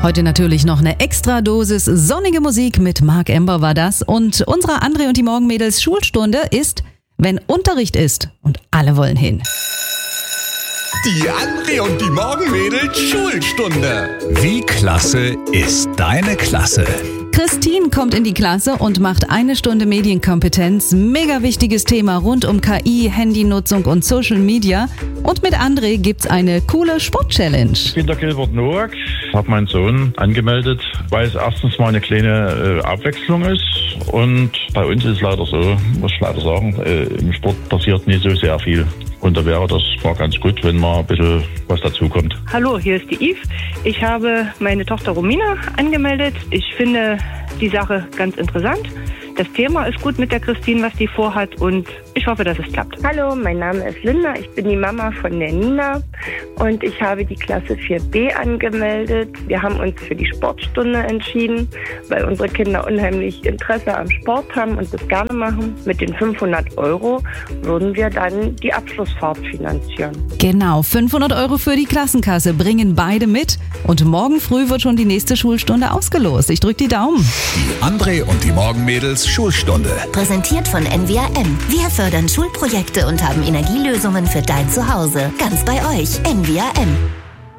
Heute natürlich noch eine extra Dosis sonnige Musik mit Marc Ember war das. Und unsere André und die Morgenmädels Schulstunde ist, wenn Unterricht ist und alle wollen hin. Die André und die Morgenmädels Schulstunde. Wie klasse ist deine Klasse? Christine kommt in die Klasse und macht eine Stunde Medienkompetenz. Mega wichtiges Thema rund um KI, Handynutzung und Social Media. Und mit André gibt's eine coole Sport-Challenge. Ich bin der Gilbert Noack, habe meinen Sohn angemeldet, weil es erstens mal eine kleine Abwechslung ist. Und bei uns ist es leider so, muss ich leider sagen, im Sport passiert nicht so sehr viel. Und da wäre das mal ganz gut, wenn mal ein bisschen was dazukommt. Hallo, hier ist die Yves. Ich habe meine Tochter Romina angemeldet. Ich finde die Sache ganz interessant. Das Thema ist gut mit der Christine, was die vorhat, und ich hoffe, dass es klappt. Hallo, mein Name ist Linda, ich bin die Mama von der Nina und ich habe die Klasse 4b angemeldet. Wir haben uns für die Sportstunde entschieden, weil unsere Kinder unheimlich Interesse am Sport haben und das gerne machen. Mit den 500 € würden wir dann die Abschlussfahrt finanzieren. Genau, 500 € für die Klassenkasse bringen beide mit. Und morgen früh wird schon die nächste Schulstunde ausgelost. Ich drücke die Daumen. Die André und die Morgenmädels Schulstunde. Präsentiert von NWRM. Wir fördern Schulprojekte und haben Energielösungen für dein Zuhause. Ganz bei euch. NWRM.